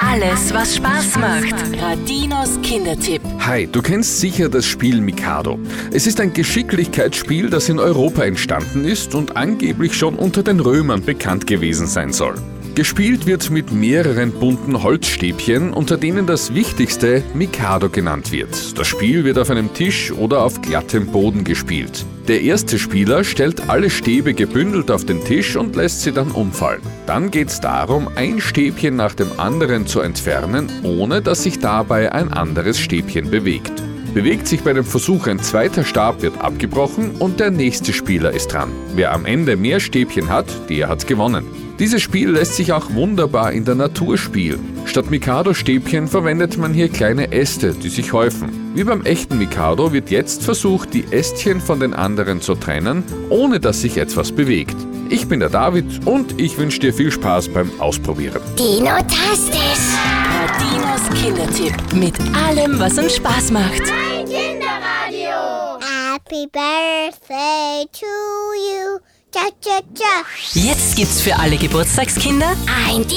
Alles, was Spaß macht. Radinos Kindertipp. Hi, du kennst sicher das Spiel Mikado. Es ist ein Geschicklichkeitsspiel, das in Europa entstanden ist und angeblich schon unter den Römern bekannt gewesen sein soll. Gespielt wird mit mehreren bunten Holzstäbchen, unter denen das wichtigste Mikado genannt wird. Das Spiel wird auf einem Tisch oder auf glattem Boden gespielt. Der erste Spieler stellt alle Stäbe gebündelt auf den Tisch und lässt sie dann umfallen. Dann geht es darum, ein Stäbchen nach dem anderen zu entfernen, ohne dass sich dabei ein anderes Stäbchen bewegt. Bewegt sich bei dem Versuch ein zweiter Stab, wird abgebrochen und der nächste Spieler ist dran. Wer am Ende mehr Stäbchen hat, der hat gewonnen. Dieses Spiel lässt sich auch wunderbar in der Natur spielen. Statt Mikado-Stäbchen verwendet man hier kleine Äste, die sich häufen. Wie beim echten Mikado wird jetzt versucht, die Ästchen von den anderen zu trennen, ohne dass sich etwas bewegt. Ich bin der David und ich wünsche dir viel Spaß beim Ausprobieren. Dino-tastisch. Radinos Kindertipp. Mit allem, was uns Spaß macht. Mein Kinderradio. Happy Birthday to you. Cha, cha, cha. Jetzt gibt's für alle Geburtstagskinder Ein